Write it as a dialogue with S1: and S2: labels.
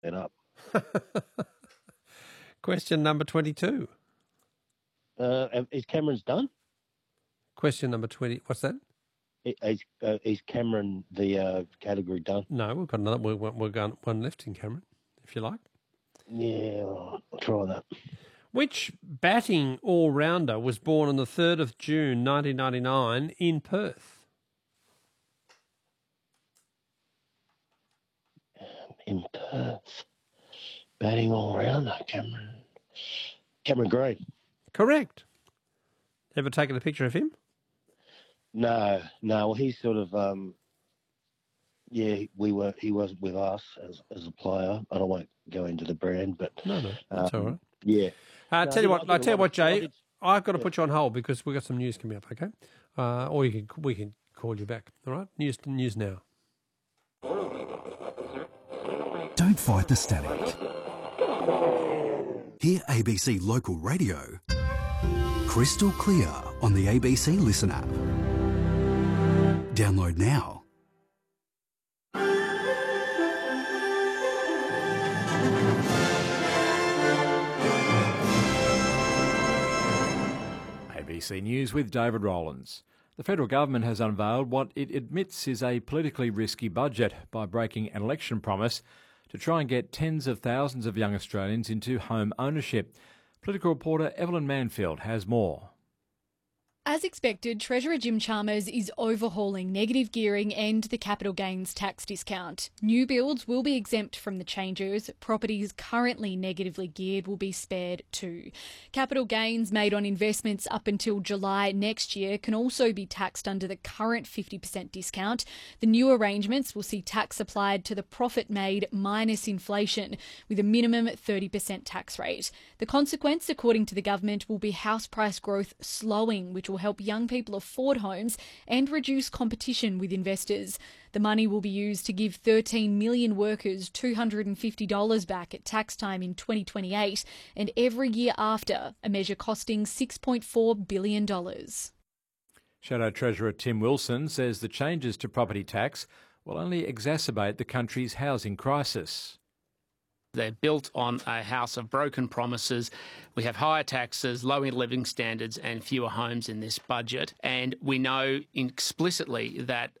S1: up.
S2: Question number 22.
S1: Is Cameron's done?
S2: Question number 20. What's that?
S1: Is Cameron the category done?
S2: No, we've got another. We've got one left in Cameron, if you like.
S1: Yeah, I'll try that.
S2: Which batting all-rounder was born on the 3rd of June 1999 in Perth?
S1: In Perth. Batting all-rounder, Cameron Green.
S2: Correct. Ever taken a picture of him?
S1: No. Well, he's sort of, he wasn't with us as a player. I don't want to go into the brand, but
S2: No, that's all right.
S1: Yeah.
S2: Tell you what, Jay, I've got to put you on hold because we've got some news coming up. Okay, or we can call you back. All right, news now.
S3: Don't fight the static. Hear ABC Local Radio crystal clear on the ABC Listen app. Download now.
S4: ABC News with David Rowlands. The federal government has unveiled what it admits is a politically risky budget by breaking an election promise to try and get tens of thousands of young Australians into home ownership. Political reporter Evelyn Manfield has more.
S5: As expected, Treasurer Jim Chalmers is overhauling negative gearing and the capital gains tax discount. New builds will be exempt from the changes. Properties currently negatively geared will be spared too. Capital gains made on investments up until July next year can also be taxed under the current 50% discount. The new arrangements will see tax applied to the profit made minus inflation, with a minimum 30% tax rate. The consequence, according to the government, will be house price growth slowing, which will help young people afford homes and reduce competition with investors. The money will be used to give 13 million workers $250 back at tax time in 2028 and every year after, a measure costing $6.4 billion.
S4: Shadow Treasurer Tim Wilson says the changes to property tax will only exacerbate the country's housing crisis.
S6: They're built on a house of broken promises. We have higher taxes, lower living standards and fewer homes in this budget. And we know explicitly that